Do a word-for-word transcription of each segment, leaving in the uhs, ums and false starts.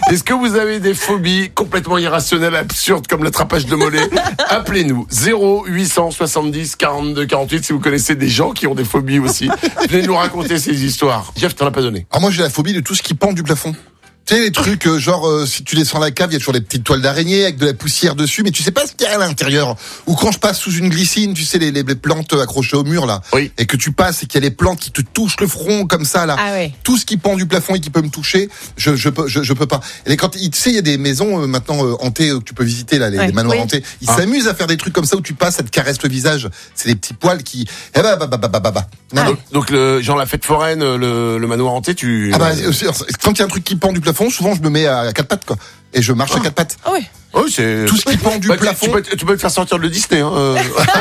Est-ce que vous avez des phobies complètement irrationnelles, absurdes, comme l'attrapage de mollets? Appelez-nous zéro huit cent soixante-dix quarante-deux quarante-huit si vous connaissez des gens qui ont des phobies aussi. Venez nous raconter ces histoires. Jeff, t'en as pas donné. Alors moi j'ai la phobie de tout ce qui pend du plafond. Tu sais les trucs euh, genre euh, si tu descends la cave, il y a toujours des petites toiles d'araignée avec de la poussière dessus, mais tu sais pas ce qu'il y a à l'intérieur. Ou quand je passe sous une glycine, tu sais les, les, les plantes accrochées au mur là, oui. Et que tu passes et qu'il y a les plantes qui te touchent le front comme ça là. Ah ouais. Tout ce qui pend du plafond et qui peut me toucher, je je peux je, je peux pas. Et quand tu sais il y a des maisons euh, maintenant euh, hantées euh, que tu peux visiter là, les, ouais. les manoirs oui. hantés. Ils ah. s'amusent à faire des trucs comme ça où tu passes, ça te caresse le visage. C'est des petits poils qui eh bah bah bah bah bah bah. bah. Non, Ah. non. Donc, donc le, genre la fête foraine, le, le manoir hanté, tu... Ah bah quand il y a un truc qui pend du plafond, souvent je me mets à quatre pattes quoi, et je marche Ah. à quatre pattes. Ah ouais. Oui, c'est... Tout ce qui pend du bah, plafond. Tu peux, tu peux te faire sortir de Disney. Hein, euh.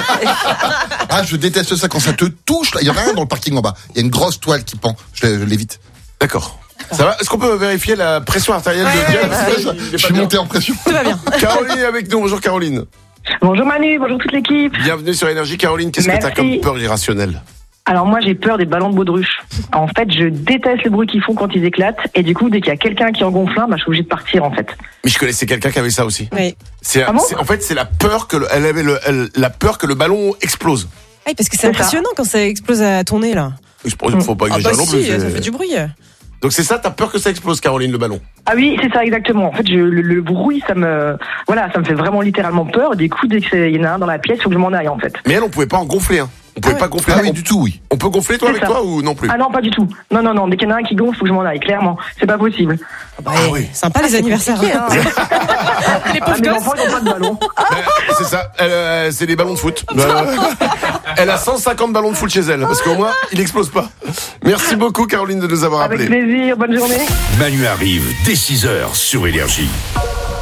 Ah, je déteste ça quand ça te touche. Là, il y en a un dans le parking en bas. Il y a une grosse toile qui pend. Je, je l'évite. D'accord. Ça va? Est-ce qu'on peut vérifier la pression artérielle ouais, de Jeff? ouais, ouais. Je suis monté en pression. Tout va bien. Caroline est avec nous. Bonjour Caroline. Bonjour Manu, bonjour toute l'équipe. Bienvenue sur Énergie. Caroline, qu'est-ce que Merci. t'as comme peur irrationnelle? Alors moi j'ai peur des ballons de baudruche. En fait je déteste le bruit qu'ils font quand ils éclatent et du coup dès qu'il y a quelqu'un qui en gonfle un, bah, je suis obligée de partir en fait. Mais je connaissais quelqu'un qui avait ça aussi. Oui. C'est, Ah bon c'est- en fait, c'est la peur que le, elle avait le, elle- la peur que le ballon explose. Ah oui, parce que c'est C'est impressionnant quand ça explose à ton nez là. Je pense qu'il faut pas Ah exagérer bah non plus. si, c'est- ça fait du bruit. Donc c'est ça, t'as peur que ça explose, Caroline, le ballon? Ah oui c'est ça exactement. En fait je, le, le bruit ça me voilà ça me fait vraiment littéralement peur. Du coup dès qu'il y en a un dans la pièce, faut que je m'en aille en fait. Mais elle, on pouvait pas en gonfler. Hein. On pouvait Ah pas ouais. gonfler. Ah on, oui, du tout, oui. on peut gonfler toi C'est avec ça. toi ou non plus? Ah non pas du tout. Non non non dès qu'il y en a un qui gonfle, faut que je m'en aille clairement. C'est pas possible. Bah, Ah oui. Sympa les anniversaires. compliqué, hein. Les Ah, pauvres mes gosses. enfants ils ont pas de ballon. Ben, c'est ça. Elle, euh, c'est des ballons de foot. Ben, elle a cent cinquante ballons de foot chez elle parce qu'au moins il explose pas. Merci beaucoup Caroline de nous avoir Avec appelés. plaisir, bonne journée. Manu arrive dès six heures sur Énergie.